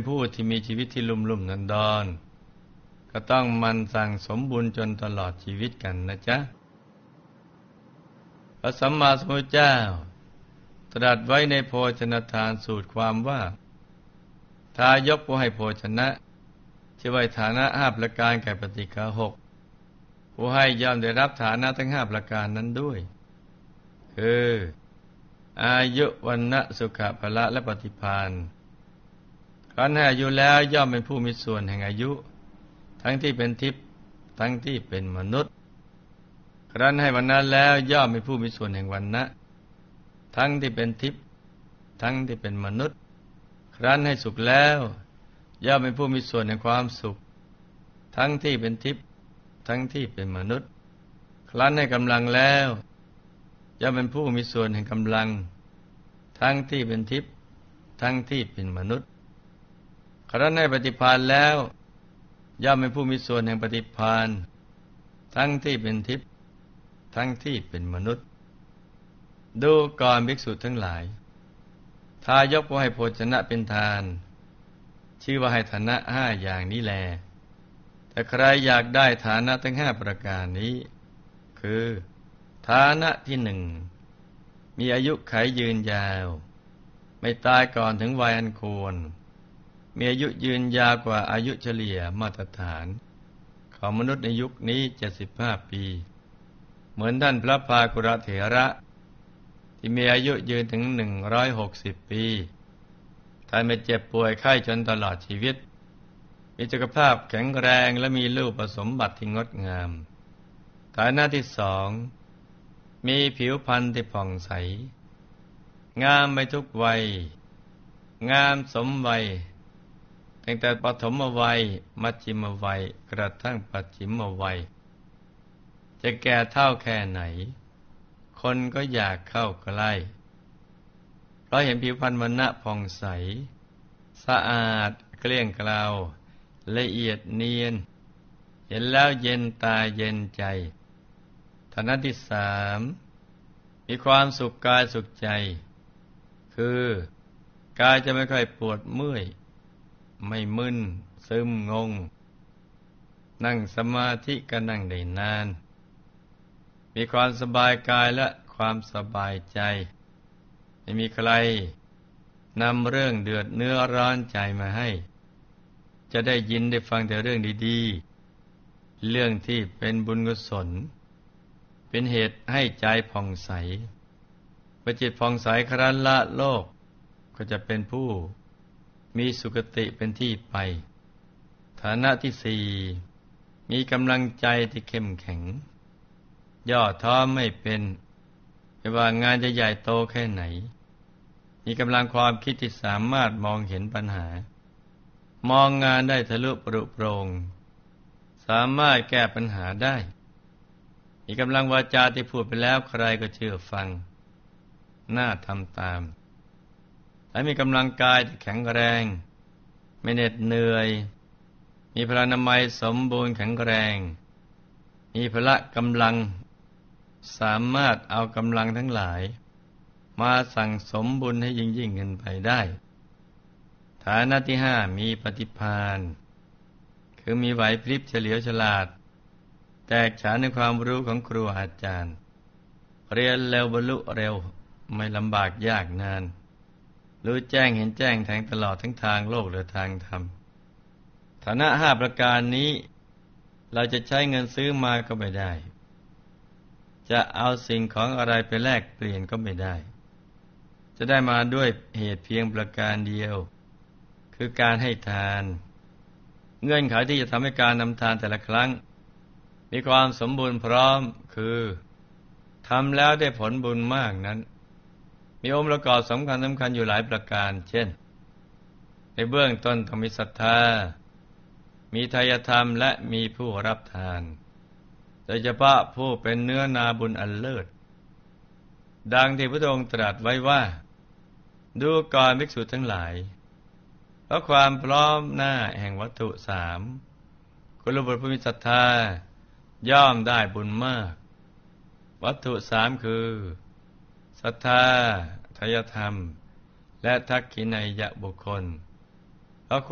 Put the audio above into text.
ผู้ที่มีชีวิตที่ลุ่มๆดอนๆก็ต้องมันสั่งสมบุญจนตลอดชีวิตกันนะจ๊ะพระสัมมาสัมพุทธเจ้าตรัสไว้ในโภชนทานสูตรความว่าทายกผู้ให้โภชนะชื่อว่าฐานะ5ประการแก่ปฏิฆาหกผู้ให้ย่อมได้รับฐานะทั้ง5ประการนั้นด้วยคืออายุวันนะสุขะพละและปฏิภาณครั้นให้อายุแล้วย่อมเป็นผู้มีส่วนแห่งอายุทั้งที่เป็นทิพย์ทั้งที่เป็นมนุษย์ครั้นให้วันนะแล้วย่อมเป็นผู้มีส่วนแห่งวันนะทั้งที่เป็นทิพย์ทั้งที่เป็นมนุษย์ครั้นให้สุขแล้วย่อมเป็นผู้มีส่วนแห่งความสุขทั้งที่เป็นทิพย์ทั้งที่เป็นมนุษย์ครั้นให้กำลังแล้วย่อมเป็นผู้มีส่วนแห่งกำลังทั้งที่เป็นทิพย์ทั้งที่เป็นมนุษย์ครั้นให้ปฏิภาณแล้วย่อมเป็นผู้มีส่วนแห่งปฏิภาณทั้งที่เป็นทิพย์ทั้งที่เป็นมนุษย์ดูก่อนภิกษุทั้งหลายทายกผู้ให้โภชนะเป็นทานชื่อว่าให้ฐานะ5อย่างนี้แลแต่ใครอยากได้ฐานะทั้ง5ประการนี้คือฐานะที่1มีอายุขัยยืนยาวไม่ตายก่อนถึงวัยอันควรมีอายุยืนยาวกว่าอายุเฉลี่ยมาตรฐานของมนุษย์ในยุคนี้75ปีเหมือนท่านพระภากุรเถระที่มีอายุยืนถึง160ปีท่านไม่เจ็บป่วยไข้จนตลอดชีวิตมีสุขภาพแข็งแรงและมีรูปสมบัติที่งดงามฐานะที่2มีผิวพรรณที่ผ่องใสงามไปทุกวัยงามสมวัยตั้งแต่ปฐมวัยมัชฌิมวัยกระทั่งปัจฉิมวัยจะแก่เท่าแค่ไหนคนก็อยากเข้าใกล้เพราะเห็นผิวพรรณวรรณะผ่องใสสะอาดเกลี้ยงเกลาละเอียดเนียนเห็นแล้วเย็นตาเย็นใจฐานะที่3มีความสุขกายสุขใจคือกายจะไม่ค่อยปวดเมื่อยไม่มึนซึมงงนั่งสมาธิก็นั่งได้นานมีความสบายกายและความสบายใจไม่มีใครนำเรื่องเดือดเนื้อร้อนใจมาให้จะได้ยินได้ฟังแต่เรื่องดีๆเรื่องที่เป็นบุญกุศลเป็นเหตุให้ใจผ่องใสเมื่อจิตผ่องใสครั้นละโลกก็จะเป็นผู้มีสุคติเป็นที่ไปฐานะที่4มีกำลังใจที่เข้มแข็งย่อท้อไม่เป็นไม่ว่างานจะใหญ่โตแค่ไหนมีกำลังความคิดที่สามารถมองเห็นปัญหามองงานได้ทะลุปรุโปร่งสามารถแก้ปัญหาได้มีกำลังวาจาที่พูดไปแล้วใครก็เชื่อฟังน่าทำตามและมีกำลังกายที่แข็งแรงไม่เหน็ดเหนื่อยมีพลานามัยสมบูรณ์แข็งแรงมีพละกำลังสามารถเอากำลังทั้งหลายมาสั่งสมบุญให้ยิ่งขึ้นไปได้ฐานะที่5มีปฏิภาณคือมีไหวพริบเฉลียวฉลาดแตกฉานในความรู้ของครูอาจารย์เรียนเร็วบรรลุเร็วไม่ลำบากยากนานรู้แจ้งเห็นแจ้งแทงตลอดทั้งทางโลกและทางธรรมฐานะ5ประการนี้เราจะใช้เงินซื้อมาก็ไม่ได้จะเอาสิ่งของอะไรไปแลกเปลี่ยนก็ไม่ได้จะได้มาด้วยเหตุเพียงประการเดียวคือการให้ทานเงื่อนไขที่จะทำให้การนำทานแต่ละครั้งมีความสมบูรณ์พร้อมคือทำแล้วได้ผลบุญมากนั้นมีองค์ประกอบสำคัญอยู่หลายประการเช่นในเบื้องต้นต้องมีศรัทธามีทายธรรมและมีผู้รับทานโดยเฉพาะผู้เป็นเนื้อนาบุญอันเลิศดังที่พระองค์ตรัสไว้ว่าดูก่อนภิกษุทั้งหลายเพราะความพร้อมหน้าแห่งวัตถุ3กุลบุตรผู้มีศรัทธาย่อมได้บุญมากวัตถุ3คือศรัทธาทายธรรมและทักขินัยยบุคคล